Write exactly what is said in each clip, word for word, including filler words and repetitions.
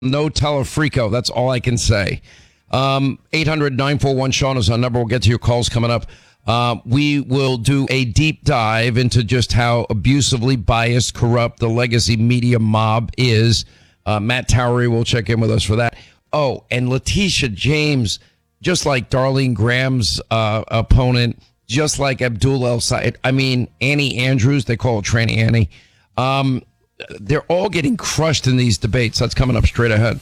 No Telefrico. That's all I can say. Um, eight hundred nine four one Sean is our number. We'll get to your calls coming up. Uh, we will do a deep dive into just how abusively biased, corrupt the legacy media mob is. Uh, Matt Towery will check in with us for that. Oh, and Letitia James, just like Darlene Graham's uh, opponent, just like Abdul El Sayed. I mean, Annie Andrews, they call her Tranny Annie. Um, they're all getting crushed in these debates. That's coming up straight ahead.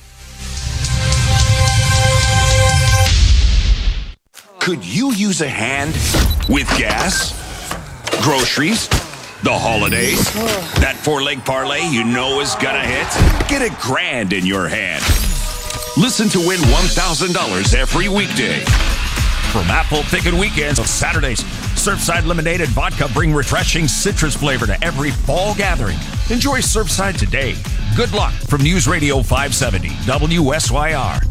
Could you use a hand with gas, groceries, the holidays? That four-leg parlay you know is gonna hit? Get a grand in your hand. Listen to win one thousand dollars every weekday. From Apple Pickin' Weekends to Saturdays, Surfside Lemonade and Vodka bring refreshing citrus flavor to every fall gathering. Enjoy Surfside today. Good luck from News Radio five seventy W S Y R.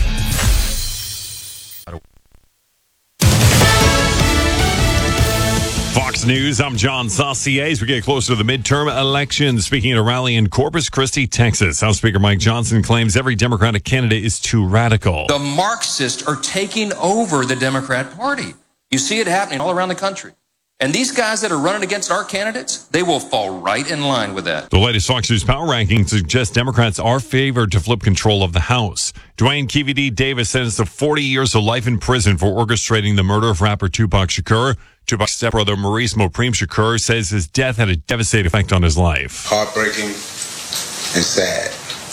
Fox News, I'm John Saucier. As we get closer to the midterm elections, speaking at a rally in Corpus Christi, Texas, House Speaker Mike Johnson claims every Democratic candidate is too radical. The Marxists are taking over the Democrat Party. You see it happening all around the country. And these guys that are running against our candidates, they will fall right in line with that. The latest Fox News power ranking suggests Democrats are favored to flip control of the House. Dwayne K V D Davis sentenced to forty years of life in prison for orchestrating the murder of rapper Tupac Shakur. Tupac's stepbrother Maurice Mopreme Shakur says his death had a devastating effect on his life. Heartbreaking and sad.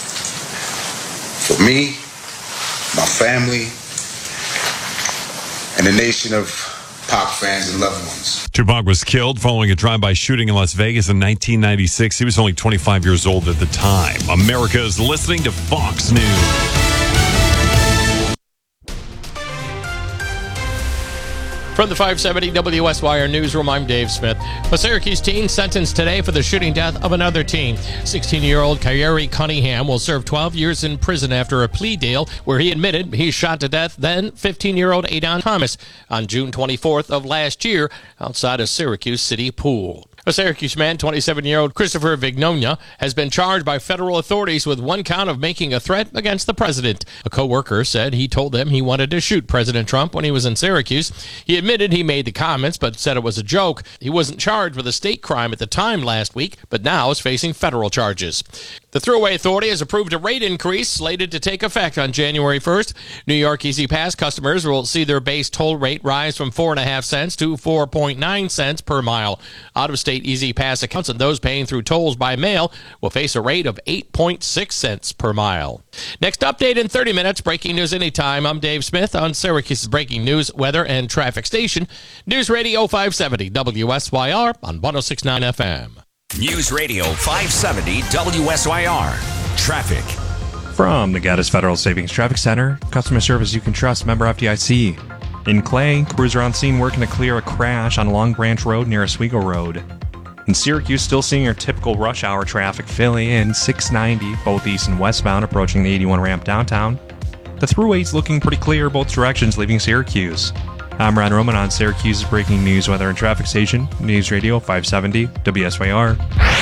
For me, my family, and the nation of Pac fans and loved ones. Tupac was killed following a drive-by shooting in Las Vegas in nineteen ninety-six. He was only twenty-five years old at the time. America is listening to Fox News. From the five seventy W S Y R Newsroom, I'm Dave Smith. A Syracuse teen sentenced today for the shooting death of another teen. sixteen-year-old Kyrie Cunningham will serve twelve years in prison after a plea deal where he admitted he shot to death then fifteen-year-old Adon Thomas on June twenty-fourth of last year outside a Syracuse city pool. A Syracuse man, twenty-seven-year-old Christopher Vignonia, has been charged by federal authorities with one count of making a threat against the president. A co-worker said he told them he wanted to shoot President Trump when he was in Syracuse. He admitted he made the comments, but said it was a joke. He wasn't charged with a state crime at the time last week, but now is facing federal charges. The Thruway Authority has approved a rate increase slated to take effect on January first. New York Easy Pass customers will see their base toll rate rise from four point five cents to four point nine cents per mile. Out-of-state Easy Pass accounts and those paying through tolls by mail will face a rate of eight point six cents per mile. Next update in thirty minutes. Breaking news anytime. I'm Dave Smith on Syracuse's breaking news, weather, and traffic station. News Radio five seventy W S Y R on one oh six point nine F M. News Radio five seventy W S Y R. Traffic. From the Gaddis Federal Savings Traffic Center, customer service you can trust, member F D I C. In Clay, crews are on scene working to clear a crash on Long Branch Road near Oswego Road. In Syracuse, still seeing your typical rush hour traffic filling in six ninety, both east and westbound, approaching the eighty-one ramp downtown. The thruway's looking pretty clear both directions leaving Syracuse. I'm Ron Roman on Syracuse's breaking news, weather, and traffic station, News Radio five seventy W S Y R.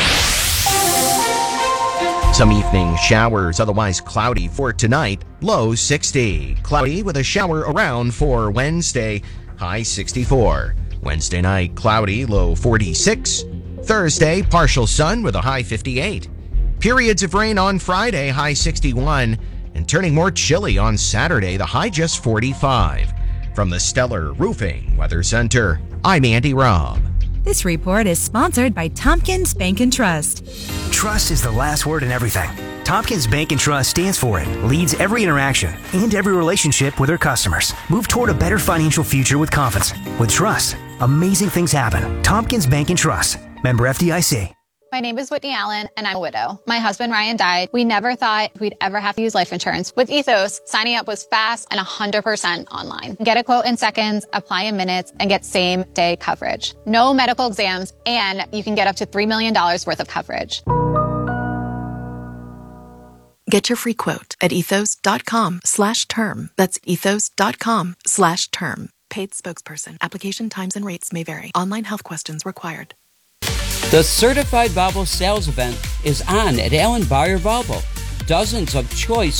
Some evening showers, otherwise cloudy for tonight, low sixty. Cloudy with a shower around for Wednesday, high sixty-four. Wednesday night, cloudy, low forty-six. Thursday, partial sun with a high fifty-eight. Periods of rain on Friday, high sixty-one. And turning more chilly on Saturday, the high just forty-five. From the Stellar Roofing Weather Center, I'm Andy Robb. This report is sponsored by Tompkins Bank and Trust. Trust is the last word in everything. Tompkins Bank and Trust stands for it, leads every interaction and every relationship with their customers. Move toward a better financial future with confidence. With trust, amazing things happen. Tompkins Bank and Trust. Member F D I C. My name is Whitney Allen, and I'm a widow. My husband, Ryan, died. We never thought we'd ever have to use life insurance. With Ethos, signing up was fast and one hundred percent online. Get a quote in seconds, apply in minutes, and get same-day coverage. No medical exams, and you can get up to three million dollars worth of coverage. Get your free quote at ethos.com slash term. That's ethos.com slash term. Paid spokesperson. Application times and rates may vary. Online health questions required. The Certified Volvo Sales Event is on at Allen Bauer Volvo. dozens of choice